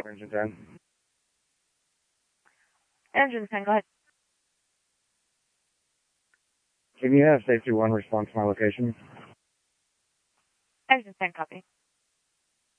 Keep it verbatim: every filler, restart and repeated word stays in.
Engine ten. Engine ten, go ahead. Can you have Safety one respond to my location? Engine ten, copy.